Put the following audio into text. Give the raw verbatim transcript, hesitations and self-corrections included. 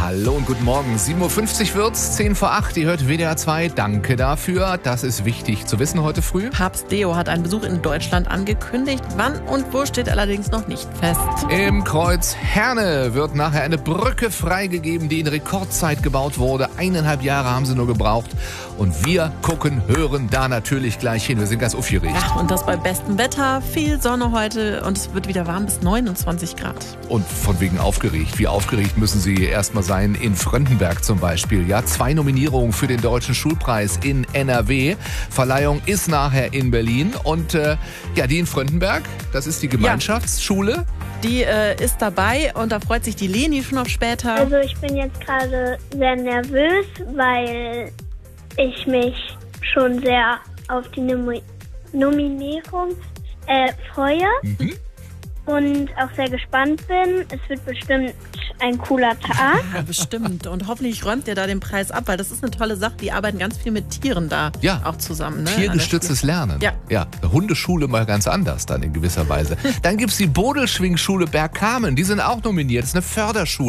Hallo und guten Morgen. sieben Uhr fünfzig wird's, zehn vor acht. Ihr hört W D R zwei. Danke dafür. Das ist wichtig zu wissen heute früh. Papst Leo hat einen Besuch in Deutschland angekündigt. Wann und wo steht allerdings noch nicht fest. Im Kreuz Herne wird nachher eine Brücke freigegeben, die in Rekordzeit gebaut wurde. Eineinhalb Jahre haben sie nur gebraucht. Und wir gucken, hören da natürlich gleich hin. Wir sind ganz aufgeregt. Ja, und das bei bestem Wetter. Viel Sonne heute und es wird wieder warm bis neunundzwanzig Grad. Und von wegen aufgeregt. Wie aufgeregt müssen Sie erstmal sein in Fröndenberg zum Beispiel. Ja, zwei Nominierungen für den Deutschen Schulpreis in N R W. Verleihung ist nachher in Berlin. Und äh, ja, die in Fröndenberg, das ist die Gemeinschaftsschule. Ja. Die äh, ist dabei und da freut sich die Leni schon auf später. Also ich bin jetzt gerade sehr nervös, weil ich mich schon sehr auf die Nom- Nominierung äh, freue. Mhm. Und auch sehr gespannt bin. Es wird bestimmt ein cooler Tag. Ja, bestimmt. Und hoffentlich räumt ihr da den Preis ab, weil das ist eine tolle Sache. Die arbeiten ganz viel mit Tieren da Ja. auch zusammen. Ne? Tiergestütztes Lernen. Ja. ja. Eine Hundeschule mal ganz anders dann in gewisser Weise. Dann gibt's die Bodelschwingschule Bergkamen. Die sind auch nominiert. Das ist eine Förderschule.